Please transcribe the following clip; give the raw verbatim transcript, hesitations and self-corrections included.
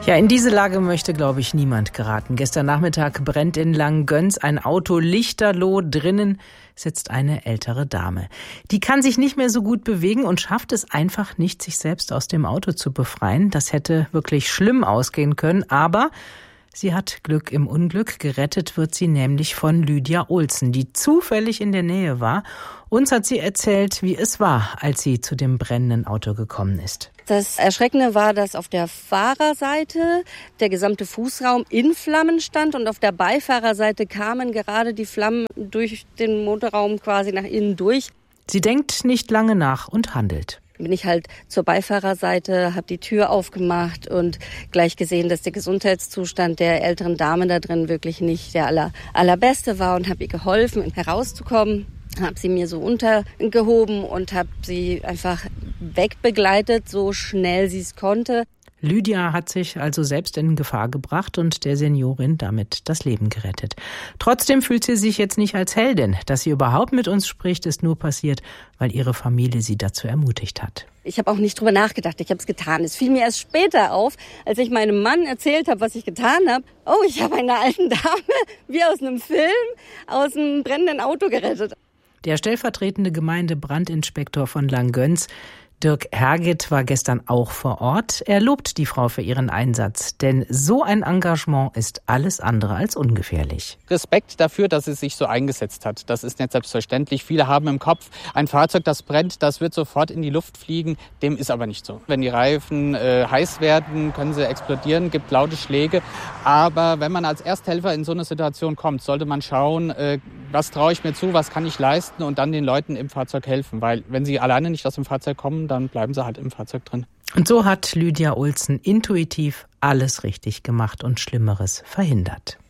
Ja, in diese Lage möchte, glaube ich, niemand geraten. Gestern Nachmittag brennt in Langgöns ein Auto lichterloh. Drinnen sitzt eine ältere Dame. Die kann sich nicht mehr so gut bewegen und schafft es einfach nicht, sich selbst aus dem Auto zu befreien. Das hätte wirklich schlimm ausgehen können, aber sie hat Glück im Unglück. Gerettet wird sie nämlich von Lydia Olsen, die zufällig in der Nähe war. Uns hat sie erzählt, wie es war, als sie zu dem brennenden Auto gekommen ist. Das Erschreckende war, dass auf der Fahrerseite der gesamte Fußraum in Flammen stand und auf der Beifahrerseite kamen gerade die Flammen durch den Motorraum quasi nach innen durch. Sie denkt nicht lange nach und handelt. Bin ich halt zur Beifahrerseite, habe die Tür aufgemacht und gleich gesehen, dass der Gesundheitszustand der älteren Dame da drin wirklich nicht der aller, allerbeste war und habe ihr geholfen, herauszukommen. Habe sie mir so untergehoben und habe sie einfach wegbegleitet, so schnell sie es konnte. Lydia hat sich also selbst in Gefahr gebracht und der Seniorin damit das Leben gerettet. Trotzdem fühlt sie sich jetzt nicht als Heldin. Dass sie überhaupt mit uns spricht, ist nur passiert, weil ihre Familie sie dazu ermutigt hat. Ich habe auch nicht drüber nachgedacht, ich habe es getan. Es fiel mir erst später auf, als ich meinem Mann erzählt habe, was ich getan habe. Oh, ich habe eine alte Dame wie aus einem Film aus einem brennenden Auto gerettet. Der stellvertretende Gemeindebrandinspektor von Langgöns, Dirk Herget, war gestern auch vor Ort. Er lobt die Frau für ihren Einsatz, denn so ein Engagement ist alles andere als ungefährlich. Respekt dafür, dass sie sich so eingesetzt hat. Das ist nicht selbstverständlich. Viele haben im Kopf, ein Fahrzeug, das brennt, das wird sofort in die Luft fliegen. Dem ist aber nicht so. Wenn die Reifen äh, heiß werden, können sie explodieren, gibt laute Schläge. Aber wenn man als Ersthelfer in so eine Situation kommt, sollte man schauen, äh, was traue ich mir zu, was kann ich leisten und dann den Leuten im Fahrzeug helfen. Weil wenn sie alleine nicht aus dem Fahrzeug kommen, dann bleiben sie halt im Fahrzeug drin. Und so hat Lydia Olsen intuitiv alles richtig gemacht und Schlimmeres verhindert.